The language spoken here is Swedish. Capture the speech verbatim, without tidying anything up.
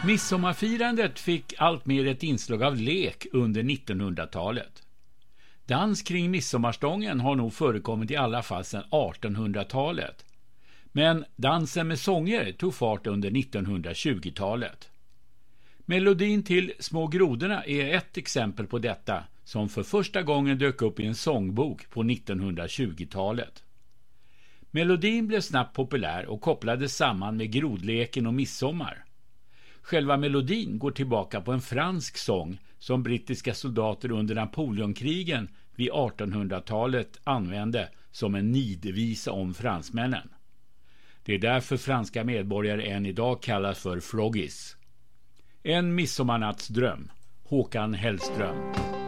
Midsommarfirandet fick allt mer ett inslag av lek under nittonhundratalet. Dans kring midsommarstången har nog förekommit i alla fall sedan artonhundratalet. Men dansen med sånger tog fart under nittonhundratjugotalet. Melodin till Små grodorna är ett exempel på detta, som för första gången dök upp i en sångbok på nittonhundratjugotalet. Melodin blev snabbt populär och kopplades samman med grodleken och midsommar. Själva melodin går tillbaka på en fransk sång som brittiska soldater under Napoleonkrigen vid artonhundratalet använde som en nidvisa om fransmännen. Det är därför franska medborgare än idag kallas för froggies. En midsommarnattsdröm, Håkan Hellström.